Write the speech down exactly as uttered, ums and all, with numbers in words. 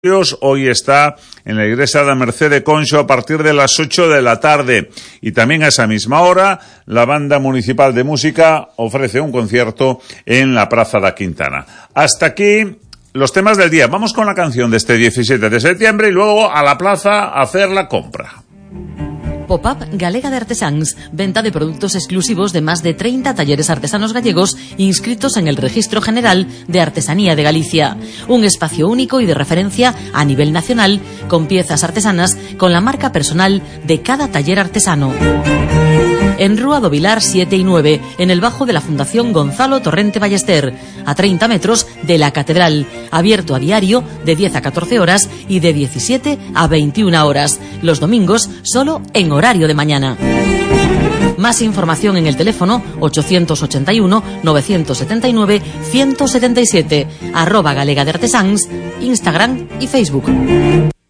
Hoy está en la iglesia de Merced de Conxo a partir de las ocho de la tarde. Y también a esa misma hora, la Banda Municipal de Música ofrece un concierto en la Praza da Quintana. Hasta aquí los temas del día. Vamos con la canción de este diecisiete de septiembre y luego a la plaza a hacer la compra. Pop-up Galega de Artesáns, venta de productos exclusivos de más de treinta talleres artesanos gallegos inscritos en el Registro General de Artesanía de Galicia. Un espacio único y de referencia a nivel nacional, con piezas artesanas con la marca personal de cada taller artesano. En Rúa do Vilar siete y nueve, en el bajo de la Fundación Gonzalo Torrente Ballester, a treinta metros de la Catedral, abierto a diario de diez a catorce horas y de diecisiete a veintiuna horas, los domingos solo en horario de mañana. Más información en el teléfono ochocientos ochenta y uno, novecientos setenta y nueve, ciento setenta y siete, arroba Galega de Artesáns, Instagram y Facebook.